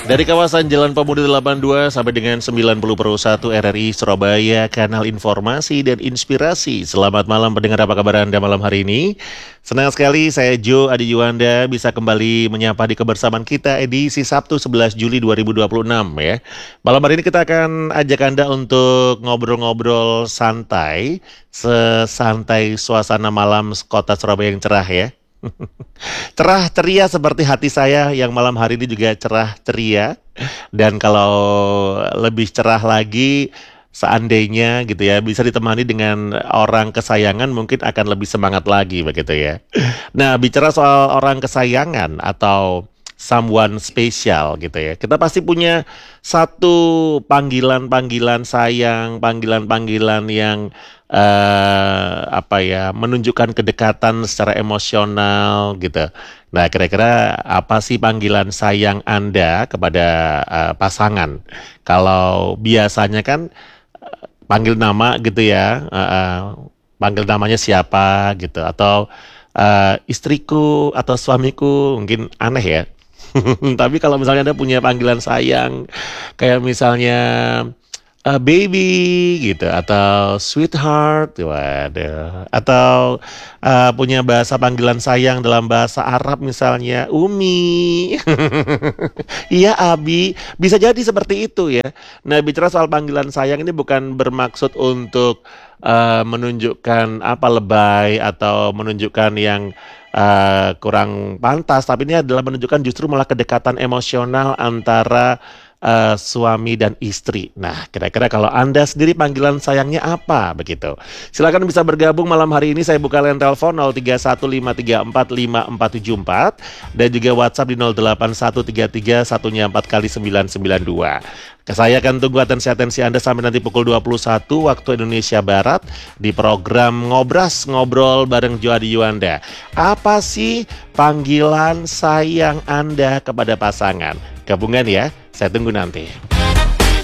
Dari kawasan Jalan Pemuda 82 sampai dengan 90 per 1 RRI Surabaya, kanal informasi dan inspirasi. Selamat malam pendengar, apa kabar Anda malam hari ini? Senang sekali saya Jo Adi Yuanda bisa kembali menyapa di kebersamaan kita edisi Sabtu 11 Juli 2026 ya. Malam hari ini kita akan ajak Anda untuk ngobrol-ngobrol santai, sesantai suasana malam kota Surabaya yang cerah ya. Cerah ceria seperti hati saya yang malam hari ini juga cerah ceria. Dan kalau lebih cerah lagi, seandainya gitu ya, bisa ditemani dengan orang kesayangan, mungkin akan lebih semangat lagi begitu ya. Nah, bicara soal orang kesayangan atau someone special gitu ya, kita pasti punya satu panggilan-panggilan sayang, panggilan-panggilan yang menunjukkan kedekatan secara emosional gitu. Nah, kira-kira apa sih panggilan sayang Anda kepada pasangan? Kalau biasanya kan panggil nama gitu ya, panggil namanya siapa gitu, atau istriku atau suamiku, mungkin aneh ya. Tapi kalau misalnya Anda punya panggilan sayang, kayak misalnya baby gitu, atau sweetheart, waduh, atau punya bahasa panggilan sayang dalam bahasa Arab misalnya Umi, iya Abi, bisa jadi seperti itu ya. Nah, bicara soal panggilan sayang ini bukan bermaksud untuk menunjukkan apa lebay atau menunjukkan yang kurang pantas, tapi ini adalah menunjukkan justru malah kedekatan emosional antara suami dan istri. Nah, kira-kira kalau Anda sendiri panggilan sayangnya apa begitu? Silakan bisa bergabung malam hari ini. Saya buka line telepon 0315345474 dan juga WhatsApp di 08133 satunya 4 kali 992. Saya akan tunggu atensi Anda sampai nanti pukul 21 waktu Indonesia Barat di program Ngobras, Ngobrol bareng Jo Adi Yuanda. Apa sih panggilan sayang Anda kepada pasangan? Gabungan ya, saya tunggu nanti.